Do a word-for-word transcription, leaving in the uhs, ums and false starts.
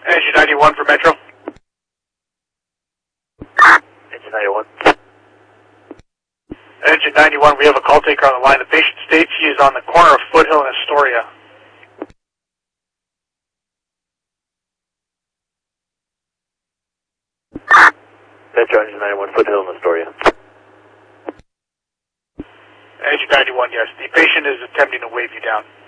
Engine ninety-one for Metro. Engine ninety-one. Engine ninety-one, we have a call taker on the line. The patient states she is on the corner of Foothill and Astoria. Metro Engine ninety-one, Foothill and Astoria. Engine ninety-one, yes. The patient is attempting to wave you down.